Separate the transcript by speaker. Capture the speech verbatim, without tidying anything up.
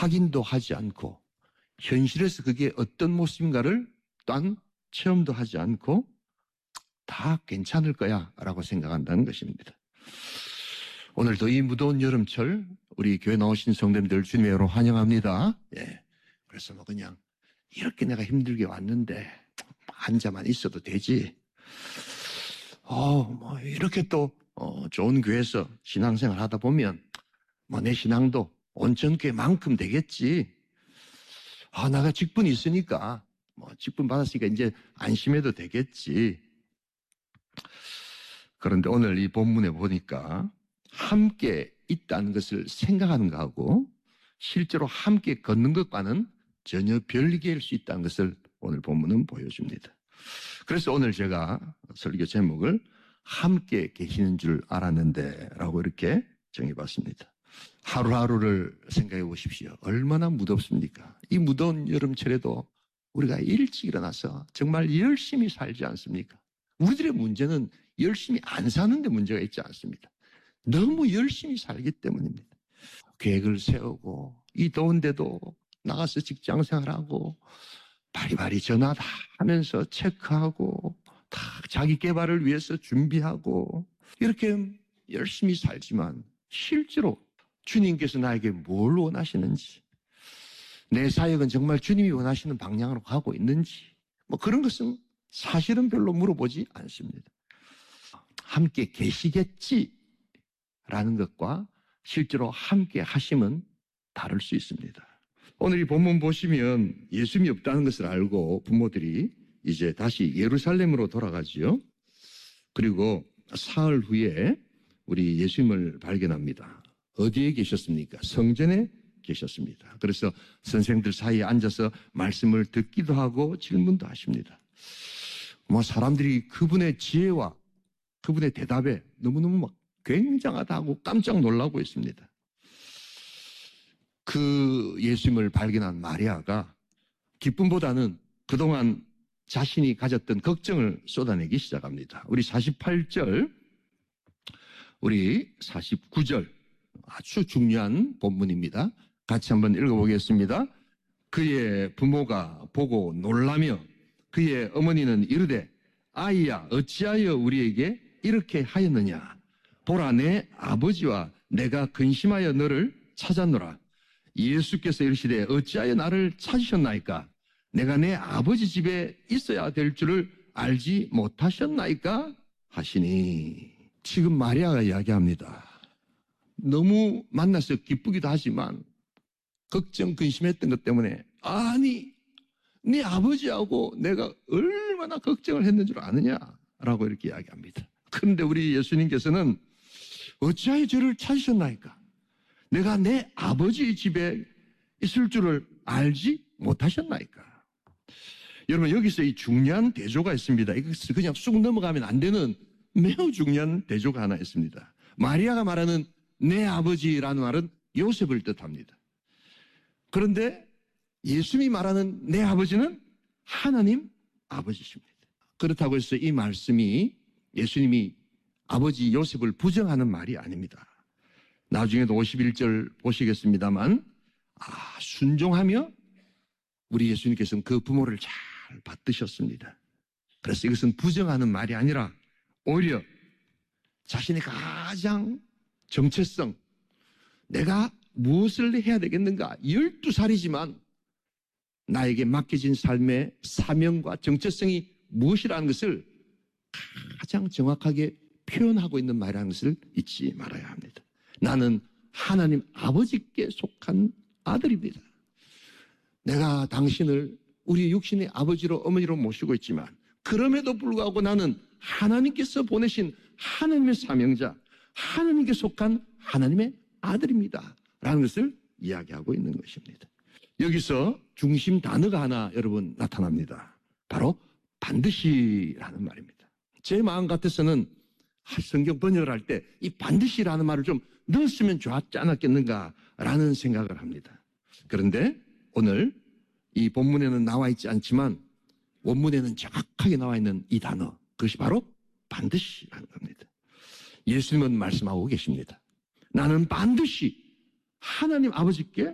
Speaker 1: 확인도 하지 않고 현실에서 그게 어떤 모습인가를 또한 체험도 하지 않고 다 괜찮을 거야 라고 생각한다는 것입니다. 오늘도 이 무더운 여름철 우리 교회 나오신 성도님들 주님의 이름으로 환영합니다. 예. 그래서 뭐 그냥 이렇게 내가 힘들게 왔는데 앉아만 있어도 되지. 어, 뭐 이렇게 또 어, 좋은 교회에서 신앙생활 하다 보면 뭐 내 신앙도 온천교회만큼 되겠지. 아, 내가 직분이 있으니까 뭐 직분 받았으니까 이제 안심해도 되겠지. 그런데 오늘 이 본문에 보니까 함께 있다는 것을 생각하는 것하고 실제로 함께 걷는 것과는 전혀 별개일 수 있다는 것을 오늘 본문은 보여줍니다. 그래서 오늘 제가 설교 제목을 함께 계시는 줄 알았는데 라고 이렇게 정해봤습니다. 하루하루를 생각해 보십시오. 얼마나 무덥습니까? 이 무더운 여름철에도 우리가 일찍 일어나서 정말 열심히 살지 않습니까? 우리들의 문제는 열심히 안 사는 데 문제가 있지 않습니다. 너무 열심히 살기 때문입니다. 계획을 세우고 이 더운데도 나가서 직장생활하고 바리바리 전화 다 하면서 체크하고 다 자기 개발을 위해서 준비하고 이렇게 열심히 살지만 실제로 주님께서 나에게 뭘 원하시는지, 내 사역은 정말 주님이 원하시는 방향으로 가고 있는지, 뭐 그런 것은 사실은 별로 물어보지 않습니다. 함께 계시겠지라는 것과 실제로 함께 하심은 다를 수 있습니다. 오늘 이 본문 보시면 예수님이 없다는 것을 알고 부모들이 이제 다시 예루살렘으로 돌아가지요. 그리고 사흘 후에 우리 예수님을 발견합니다. 어디에 계셨습니까? 성전에 계셨습니다. 그래서 선생들 사이에 앉아서 말씀을 듣기도 하고 질문도 하십니다. 뭐 사람들이 그분의 지혜와 그분의 대답에 너무너무 막 굉장하다고 깜짝 놀라고 있습니다. 그 예수님을 발견한 마리아가 기쁨보다는 그동안 자신이 가졌던 걱정을 쏟아내기 시작합니다. 우리 사십팔 절, 우리 사십구 절 아주 중요한 본문입니다. 같이 한번 읽어보겠습니다. 그의 부모가 보고 놀라며 그의 어머니는 이르되 아이야 어찌하여 우리에게 이렇게 하였느냐. 보라 내 아버지와 내가 근심하여 너를 찾았노라. 예수께서 이르시되 어찌하여 나를 찾으셨나이까. 내가 내 아버지 집에 있어야 될 줄을 알지 못하셨나이까 하시니. 지금 마리아가 이야기합니다. 너무 만나서 기쁘기도 하지만 걱정 근심했던 것 때문에 아니 네 아버지하고 내가 얼마나 걱정을 했는 줄 아느냐라고 이렇게 이야기합니다. 그런데 우리 예수님께서는 어찌하여 저를 찾으셨나이까. 내가 내 아버지 집에 있을 줄을 알지 못하셨나이까. 여러분 여기서 이 중요한 대조가 있습니다. 이것을 그냥 쑥 넘어가면 안 되는 매우 중요한 대조가 하나 있습니다. 마리아가 말하는 내 아버지라는 말은 요셉을 뜻합니다. 그런데 예수님이 말하는 내 아버지는 하나님 아버지십니다. 그렇다고 해서 이 말씀이 예수님이 아버지 요셉을 부정하는 말이 아닙니다. 나중에도 오십일 절 보시겠습니다만 아, 순종하며 우리 예수님께서는 그 부모를 잘 받드셨습니다. 그래서 이것은 부정하는 말이 아니라 오히려 자신의 가장 정체성, 내가 무엇을 해야 되겠는가? 열두 살이지만 나에게 맡겨진 삶의 사명과 정체성이 무엇이라는 것을 가장 정확하게 표현하고 있는 말이라는 것을 잊지 말아야 합니다. 나는 하나님 아버지께 속한 아들입니다. 내가 당신을 우리 육신의 아버지로 어머니로 모시고 있지만 그럼에도 불구하고 나는 하나님께서 보내신 하나님의 사명자, 하나님께 속한 하나님의 아들입니다. 라는 것을 이야기하고 있는 것입니다. 여기서 중심 단어가 하나 여러분 나타납니다. 바로 반드시라는 말입니다. 제 마음 같아서는 성경 번역을 할 때 이 반드시라는 말을 좀 넣었으면 좋았지 않았겠는가라는 생각을 합니다. 그런데 오늘 이 본문에는 나와 있지 않지만 원문에는 정확하게 나와 있는 이 단어, 그것이 바로 반드시라는 겁니다. 예수님은 말씀하고 계십니다. 나는 반드시 하나님 아버지께